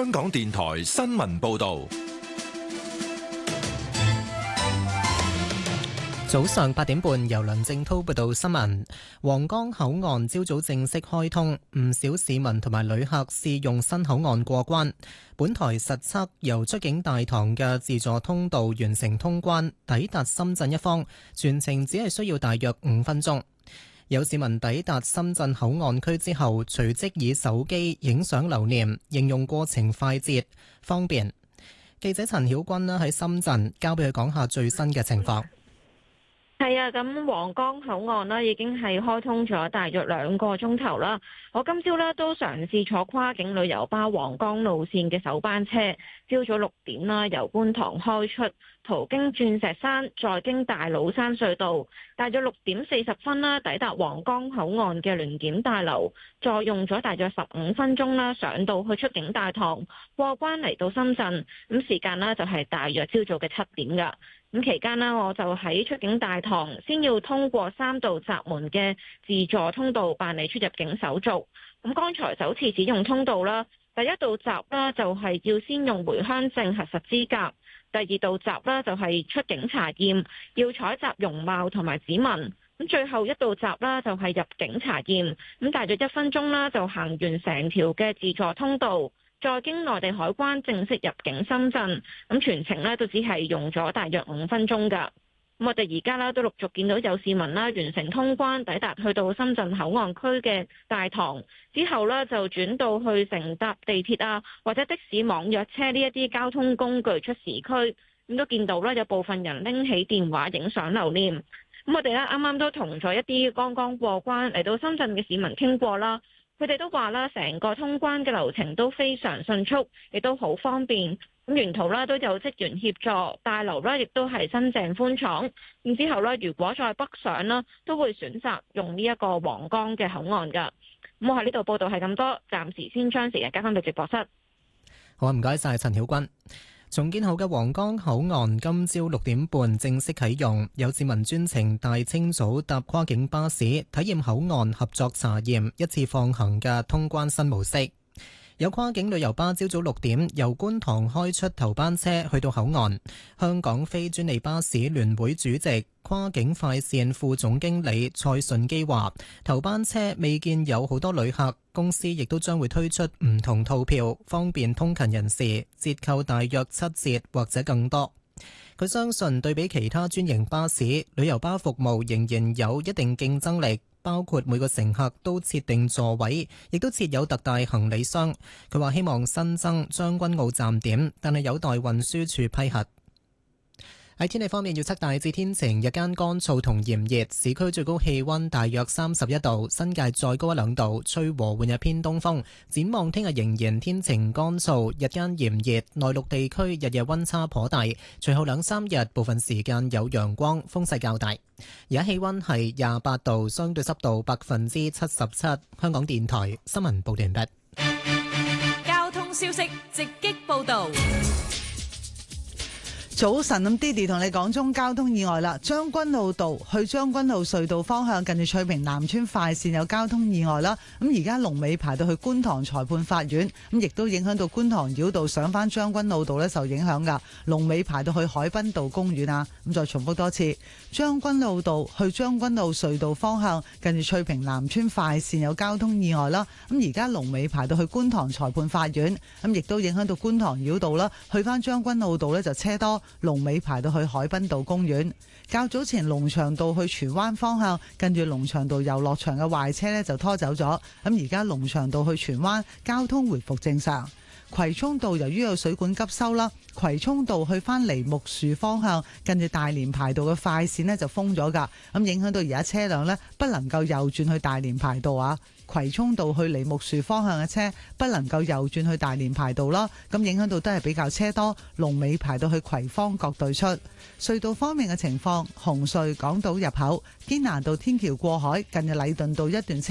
香港電台新聞報道。 早上8點半，由梁正滔報道新聞。皇崗口岸朝早正式開通，唔少市民同埋旅客試用新口岸過關。本台實測由出境大堂嘅自助通道完成通關，抵達深圳一方，全程只係需要大約5分鐘。有市民抵達深圳口岸區之後，隨即以手機影相留念，形容過程快捷方便。記者陳曉君喺深圳交俾佢講下最新嘅情況。 係啊，咁皇崗口岸呢已經係開通咗大約2個鐘頭啦。我今朝呢都嘗試坐跨境旅遊巴皇崗路線嘅首班車，朝早6點啦，由觀塘開出，途經鑽石山，再經大老山隧道，大約6點40分啦，抵達皇崗口岸嘅聯檢大樓，再用咗大約15分鐘啦，上到去出境大堂，過關嚟到深圳。咁時間呢就係大約朝早嘅7點㗎。咁期間呢，我就喺出境大堂先要通過3道閘門嘅自助通道辦理出入境手續。咁剛才首次使用通道啦，第一道閘啦就係要先用回鄉證核實資格，第二道閘啦就係出境查驗，要採集容貌同埋指紋。咁最後一道閘啦就係入境查驗。咁大約1分鐘啦就行完成條嘅自助通道。再經內地海關正式入境深圳，咁全程呢都只係用咗大約5分鐘㗎。咁我哋而家呢都陸續見到有市民啦完成通關，抵達去到深圳口岸區嘅大堂之後呢，就轉到去乘搭地鐵啊或者的士、網約車呢一啲交通工具出市區。咁都見到啦，有部分人拎起電話影相留念。咁我哋呢啱啱都同咗一啲剛剛過關嚟到深圳嘅市民傾過啦。佢哋都話啦，成個通關嘅流程都非常迅速，亦都好方便。咁沿途啦都有職員協助，大樓啦亦都係新淨寬敞。咁之後咧，如果再北上啦，都會選擇用呢一個皇崗嘅口岸㗎。咁我喺呢度報道係咁多，暫時先將時間交翻到直播室。 好啊，唔該晒陳曉君。重建後嘅皇崗口岸今朝6點半正式啟用，有市民專程大清早搭跨境巴士體驗口岸合作查驗一次放行嘅通關新模式。有跨境旅遊巴朝早6點由觀塘開出頭班車去到口岸。香港非專利巴士聯會主席、跨境快線副總經理蔡順基話：頭班車未見有好多旅客，公司亦都將會推出唔同套票，方便通勤人士，折扣大約7折或者更多。佢相信對比其他專營巴士，旅遊巴服務仍然有一定競爭力，包括每個乘客都設定座位，亦都設有特大行李箱。佢話希望新增將軍澳站點，但係有待運輸署批核。喺天氣方面，預測大致天晴，日間乾燥同炎熱，市區最高氣溫大約31度，新界再高1-2度，吹和緩日偏東風。展望聽日仍然天晴乾燥，日間炎熱，內陸地區日夜溫差頗大。隨後2-3日部分時間有陽光，風勢較大。而家氣溫係28度，相對濕度77%。香港電台新聞報道完畢。 交通消息直擊報道。 早晨，咁 Didi 同你講中交通意外啦。將軍澳道去將軍澳隧道方向，近住翠屏南村快線有交通意外啦。咁而家龍尾排到去觀塘裁判法院，咁亦都影響到觀塘繞道上返將軍澳道呢，受影響噶。龍尾排到去海濱道公園啊。咁再重複多次，將軍澳道去將軍澳隧道方向，近住翠屏南村快線有交通意外啦。咁而家龍尾排到去觀塘裁判法院，咁亦都影響到觀塘繞道啦，去返將軍澳道呢，就車多。龍尾排到去海濱道公園。較早前龍翔道去荃灣方向，跟住龍翔道遊樂場嘅壞車呢就拖走咗。咁而家龍翔道去荃灣交通回復正常。葵涌道由於有水管急修啦，葵涌道去返梨木樹方向，跟住大連排道嘅快線呢就封咗㗎，咁影響到而家車輛呢不能夠右轉去大連排道啊。葵涌道去梨木樹方向嘅車不能夠右轉去大連排道啦，咁影響到都係比較車多，龍尾排到去葵芳角對出。隧道方面嘅情況，紅隧港島入口堅拿道天橋過海，近日禮頓道一段車